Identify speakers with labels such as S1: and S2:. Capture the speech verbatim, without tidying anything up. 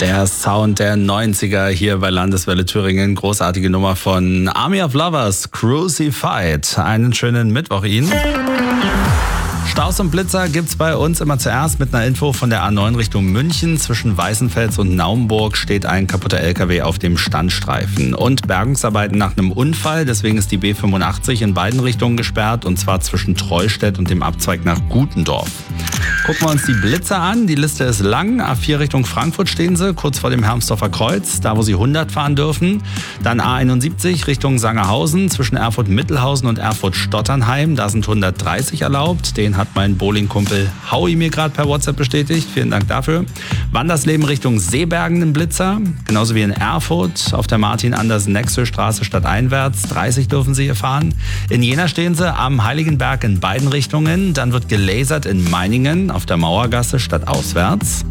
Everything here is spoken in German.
S1: Der Sound der neunziger hier bei Landeswelle Thüringen. Großartige Nummer von Army of Lovers, Crucified. Einen schönen Mittwoch Ihnen. Staus und Blitzer gibt's bei uns immer zuerst mit einer Info von der A neun Richtung München. Zwischen Weißenfels und Naumburg steht ein kaputter L K W auf dem Standstreifen. Und Bergungsarbeiten nach einem Unfall, deswegen ist die B fünfundachtzig in beiden Richtungen gesperrt, und zwar zwischen Treustedt und dem Abzweig nach Gutendorf. Gucken wir uns die Blitzer an. Die Liste ist lang. A vier Richtung Frankfurt stehen sie, kurz vor dem Hermsdorfer Kreuz, da wo sie hundert fahren dürfen. Dann A einundsiebzig Richtung Sangerhausen, zwischen Erfurt-Mittelhausen und Erfurt-Stotternheim. Da sind hundertdreißig erlaubt. Den hat mein Bowlingkumpel Howie mir gerade per WhatsApp bestätigt. Vielen Dank dafür. Wandersleben Richtung Seebergen in Blitzer. Genauso wie in Erfurt auf der Martin-Andersen-Nexö-Straße stadteinwärts. dreißig dürfen sie hier fahren. In Jena stehen sie am Heiligenberg in beiden Richtungen. Dann wird gelasert in Meiningen auf der Mauergasse stadtauswärts.